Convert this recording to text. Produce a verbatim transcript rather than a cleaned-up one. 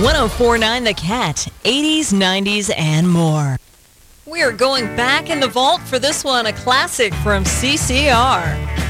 one oh four point nine The Cat, eighties, nineties, and more. We are going back in the vault for this one, a classic from C C R.